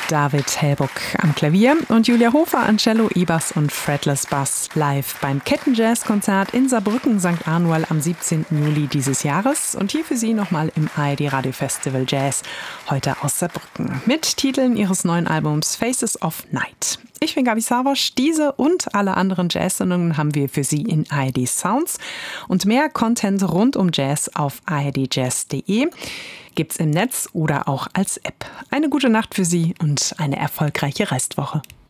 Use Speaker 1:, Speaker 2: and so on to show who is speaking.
Speaker 1: David Hellbuck am Klavier und Julia Hofer an Cello, E-Bass und Fretless Bass live beim Kettenjazz-Konzert in Saarbrücken St. Anual am 17. Juli dieses Jahres und hier für Sie nochmal im ARD Radio Festival Jazz, heute aus Saarbrücken, mit Titeln ihres neuen Albums Faces of Night. Ich bin Gabi Savosch. Diese und alle anderen Jazz-Sendungen haben wir für Sie in ARD Sounds und mehr Content rund um Jazz auf ardjazz.de gibt's im Netz oder auch als App. Eine gute Nacht für Sie und eine erfolgreiche Restwoche.